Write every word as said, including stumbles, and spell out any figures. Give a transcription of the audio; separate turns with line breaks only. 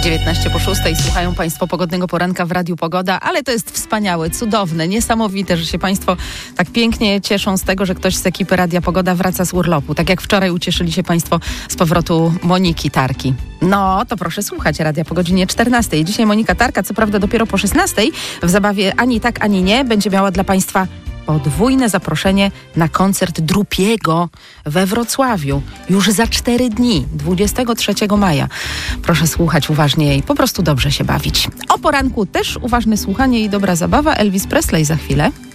dziewiętnaście po szóstej. Słuchają Państwo pogodnego poranka w Radiu Pogoda, ale to jest wspaniałe, cudowne, niesamowite, że się Państwo tak pięknie cieszą z tego, że ktoś z ekipy Radia Pogoda wraca z urlopu. Tak jak wczoraj ucieszyli się Państwo z powrotu Moniki Tarki. No, to proszę słuchać Radia po godzinie czternastej. Dzisiaj Monika Tarka, co prawda dopiero po szesnastej, w zabawie Ani tak, ani nie, będzie miała dla Państwa podwójne zaproszenie na koncert Drupiego we Wrocławiu. Już za cztery dni, dwudziestego trzeciego maja. Proszę słuchać uważnie i po prostu dobrze się bawić. O poranku też uważne słuchanie i dobra zabawa. Elvis Presley za chwilę.